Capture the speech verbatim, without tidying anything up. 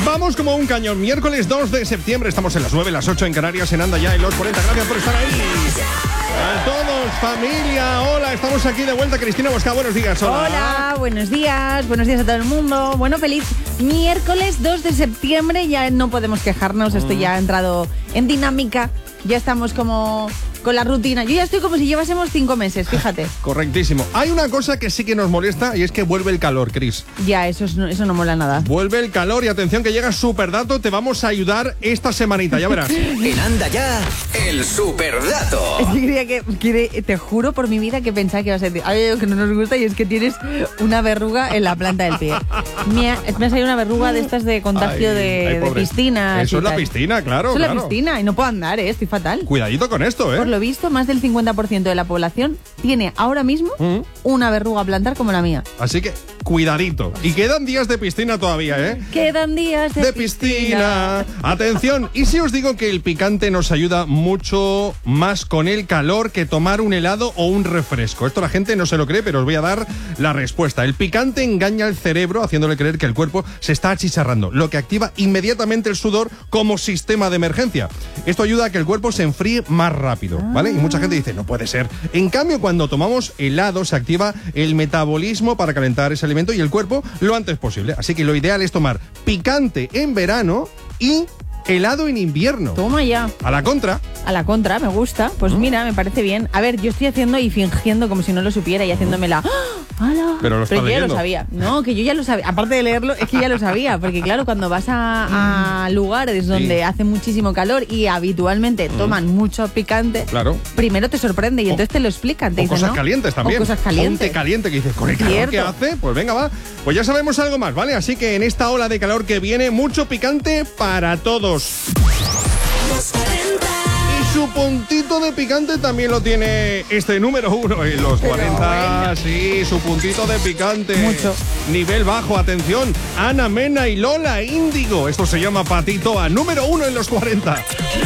Vamos como un cañón. Miércoles dos de septiembre. Estamos en las nueve, las ocho en Canarias, en Anda Ya, en los cuarenta. Gracias por estar ahí. A todos, familia. Hola, estamos aquí de vuelta. Cristina Bosca, buenos días. Hola. Hola, buenos días. Buenos días a todo el mundo. Bueno, feliz miércoles dos de septiembre. Ya no podemos quejarnos. Esto ya ha entrado en dinámica. Ya estamos como con la rutina. Yo ya estoy como si llevásemos cinco meses, fíjate. Correctísimo. Hay una cosa que sí que nos molesta y es que vuelve el calor, Cris. Ya, eso, es, eso no mola nada. Vuelve el calor y atención que llega Superdato. Te vamos a ayudar esta semanita, ya verás. En Anda Ya, el Superdato. Es que quería que, que, te juro por mi vida que pensaba que ibas a decir hay algo que no nos gusta y es que tienes una verruga en la planta del pie. Me ha, me ha salido una verruga de estas de contagio Ay, de, ay, de piscina. Eso es la piscina, claro. Eso es claro. la piscina y no puedo andar, ¿eh? Estoy fatal. Cuidadito con esto, ¿eh? Por lo visto, más del cincuenta por ciento de la población tiene ahora mismo ¿Mm? una verruga plantar como la mía. Así que, cuidadito. Y quedan días de piscina todavía, ¿eh? Quedan días de, de piscina. piscina. Atención, ¿y si os digo que el picante nos ayuda mucho más con el calor que tomar un helado o un refresco? Esto la gente no se lo cree, pero os voy a dar la respuesta. El picante engaña al cerebro haciéndole creer que el cuerpo se está achicharrando, lo que activa inmediatamente el sudor como sistema de emergencia. Esto ayuda a que el cuerpo se enfríe más rápido, ¿vale? Y mucha gente dice, no puede ser. En cambio, cuando tomamos helado se activa el metabolismo para calentar ese alimento y el cuerpo lo antes posible. Así que lo ideal es tomar picante en verano y helado en invierno. Toma ya. A la contra. A la contra, me gusta. Pues ¿Mm? Mira, me parece bien. A ver, yo estoy haciendo y fingiendo como si no lo supiera y haciéndomela. ¡Hala! Pero lo está Pero yo ya leyendo. lo sabía. No, que yo ya lo sabía. Aparte de leerlo, es que ya lo sabía. Porque claro, cuando vas a, a lugares donde sí. hace muchísimo calor y habitualmente mm. toman mucho picante, claro. primero te sorprende y entonces te lo explican. Te o dicen, cosas ¿no? calientes también. O cosas calientes. Un té caliente que dices, con el calor Cierto. que hace, pues venga, va. Pues ya sabemos algo más, ¿vale? Así que en esta ola de calor que viene, mucho picante para todos. Y su puntito de picante también lo tiene este número uno en los Pero cuarenta. Venga. Sí, su puntito de picante. Mucho. Nivel bajo, atención. Ana Mena y Lola Índigo. Esto se llama Patito a número uno en los cuarenta.